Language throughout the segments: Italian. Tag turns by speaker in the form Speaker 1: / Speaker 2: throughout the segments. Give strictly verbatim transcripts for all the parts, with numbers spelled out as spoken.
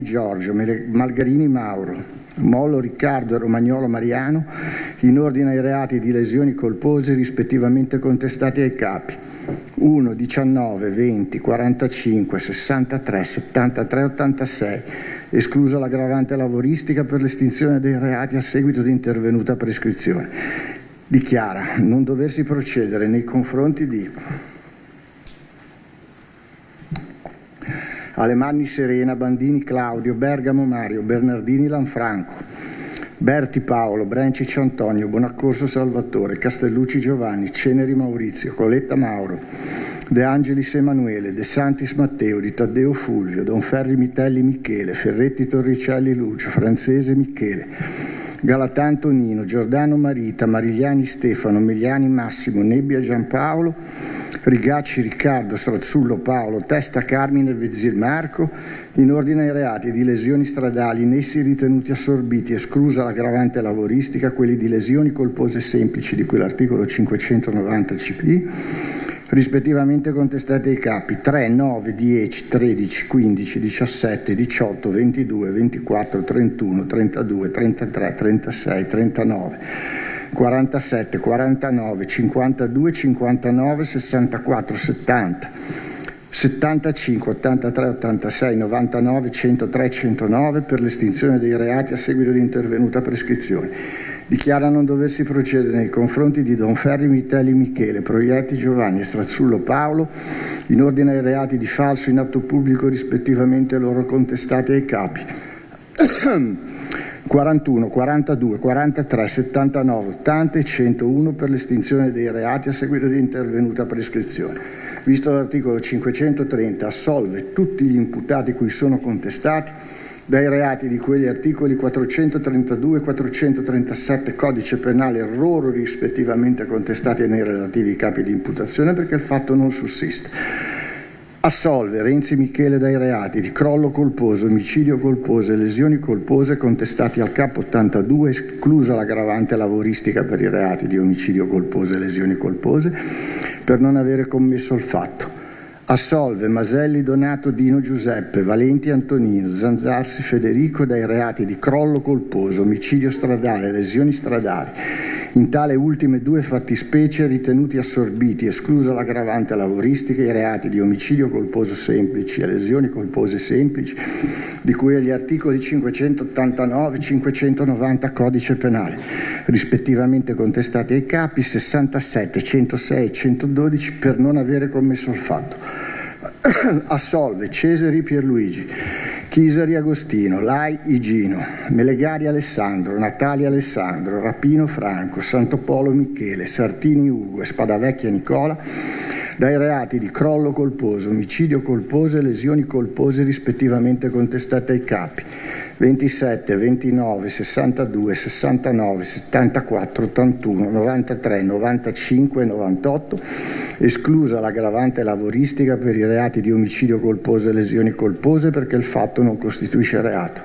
Speaker 1: Giorgio, Malgarini Mauro, Mollo Riccardo e Romagnolo Mariano in ordine ai reati di lesioni colpose rispettivamente contestati ai capi uno, diciannove, venti, quarantacinque, sessantatré, settantatré, ottantasei, esclusa l'aggravante lavoristica per l'estinzione dei reati a seguito di intervenuta prescrizione. Dichiara non doversi procedere nei confronti di Alemanni Serena, Bandini Claudio, Bergamo Mario, Bernardini Lanfranco, Berti Paolo, Brencic Antonio, Bonaccorso Salvatore, Castellucci Giovanni, Ceneri Maurizio, Coletta Mauro, De Angelis Emanuele, De Santis Matteo, Di Taddeo Fulvio, Donferri Mitelli Michele, Ferretti Torricelli Lucio, Francese Michele, Galatà Antonino, Giordano Marita, Marigliani Stefano, Meliani Massimo, Nebbia Giampaolo, Rigacci Riccardo, Strazzullo Paolo, Testa Carmine Vezzil Marco, in ordine ai reati di lesioni stradali in essi ritenuti assorbiti, esclusa l'aggravante lavoristica, quelli di lesioni colpose semplici di cui l'articolo cinquecentonovanta C P, rispettivamente contestati ai capi tre, nove, dieci, tredici, quindici, diciassette, diciotto, ventidue, ventiquattro, trentuno, trentadue, trentatré, trentasei, trentanove, quarantasette, quarantanove, cinquantadue, cinquantanove, sessantaquattro, settanta, settantacinque, ottantatré, ottantasei, novantanove, centotré, centonove per l'estinzione dei reati a seguito di intervenuta prescrizione. Dichiara non doversi procedere nei confronti di Donferri Mitelli Michele, Proietti Giovanni e Strazzullo Paolo in ordine ai reati di falso in atto pubblico rispettivamente loro contestati ai capi quarantuno, quarantadue, quarantatré, settantanove, ottanta e centouno per l'estinzione dei reati a seguito di intervenuta prescrizione. Visto l'articolo cinquecentotrenta, assolve tutti gli imputati cui sono contestati dai reati di quegli articoli quattrocentotrentadue e quattrocentotrentasette Codice Penale loro rispettivamente contestati nei relativi capi di imputazione perché il fatto non sussiste. Assolve Renzi Michele dai reati di crollo colposo, omicidio colposo e lesioni colpose contestati al capo ottantadue, esclusa l'aggravante lavoristica per i reati di omicidio colposo e lesioni colpose, per non avere commesso il fatto. Assolve Maselli Donato Dino Giuseppe, Valenti Antonino, Zanzarsi Federico dai reati di crollo colposo, omicidio stradale e lesioni stradali. In tale ultime due fattispecie ritenuti assorbiti, esclusa l'aggravante lavoristica, i reati di omicidio colposo semplici e lesioni colpose semplici, di cui agli articoli cinquecentottantanove e cinquecentonovanta Codice Penale, rispettivamente contestati ai capi sessantasette, centosei e centododici per non avere commesso il fatto. Assolve Cesari Pierluigi, Chisari Agostino, Lai Igino, Melegari Alessandro, Natalia Alessandro, Rapino Franco, Santopolo Michele, Sartini Ugo e Spadavecchia Nicola dai reati di crollo colposo, omicidio colposo e lesioni colpose rispettivamente contestate ai capi ventisette, ventinove, sessantadue, sessantanove, settantaquattro, ottantuno, novantatré, novantacinque e novantotto, esclusa l'aggravante lavoristica per i reati di omicidio colposo e lesioni colpose perché il fatto non costituisce reato.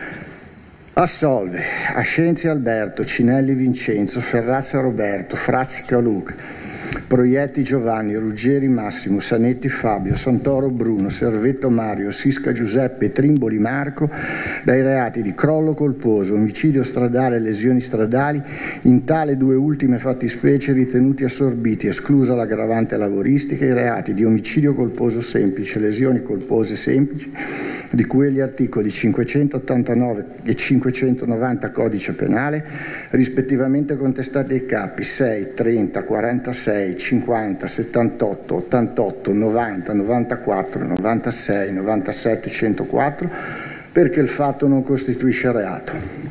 Speaker 1: Assolve Ascenzi Alberto, Cinelli Vincenzo, Ferrazza Roberto, Frazzica Luca, Proietti Giovanni, Ruggeri Massimo, Sanetti Fabio, Santoro Bruno, Servetto Mario, Sisca Giuseppe e Trimboli Marco dai reati di crollo colposo, omicidio stradale e lesioni stradali, in tale due ultime fattispecie ritenuti assorbiti, esclusa l'aggravante lavoristica, i reati di omicidio colposo semplice, lesioni colpose semplici, di cui agli articoli cinquecentottantanove e cinquecentonovanta Codice Penale, rispettivamente contestati ai capi sei, trenta, quarantasei, cinquanta, settantotto, ottantotto, novanta, novantaquattro, novantasei, novantasette, centoquattro, perché il fatto non costituisce reato.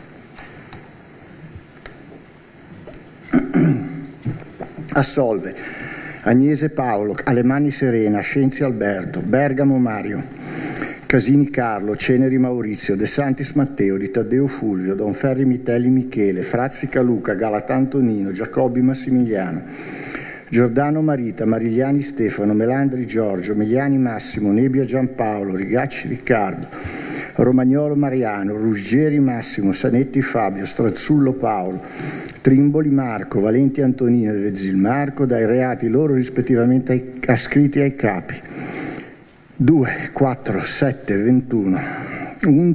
Speaker 1: Assolve Agnese Paolo, Alemanni Serena, Scienzi Alberto, Bergamo Mario, Casini Carlo, Ceneri Maurizio, De Santis Matteo, Di Taddeo Fulvio, Donferri Mitelli Michele, Frazzica Luca, Galatà Antonino, Giacobbi Massimiliano, Giordano Marita, Marigliani Stefano, Melandri Giorgio, Meliani Massimo, Nebbia Giampaolo, Rigacci Riccardo, Romagnolo Mariano, Ruggeri Massimo, Sanetti Fabio, Strazzullo Paolo, Trimboli Marco, Valenti Antonino e Vezzil Marco dai reati loro rispettivamente ai, ascritti ai capi due, quattro, sette, ventuno, un